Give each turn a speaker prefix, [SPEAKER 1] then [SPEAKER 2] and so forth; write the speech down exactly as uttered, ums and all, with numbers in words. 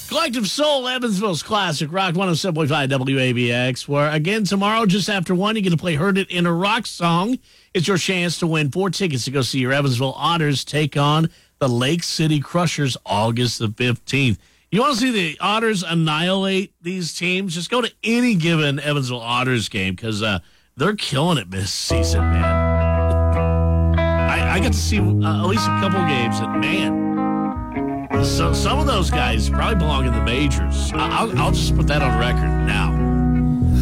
[SPEAKER 1] Collective Soul, Evansville's classic rock, one oh seven point five W A B X, where, again, tomorrow, just after one, you're going to play Heard It in a Rock Song. It's your chance to win four tickets to go see your Evansville Otters take on the Lake City Crushers August the fifteenth. You want to see the Otters annihilate these teams? Just go to any given Evansville Otters game because uh, they're killing it this season, man. I, I got to see uh, at least a couple games, and, man, so some of those guys probably belong in the majors. I'll, I'll just put that on record now.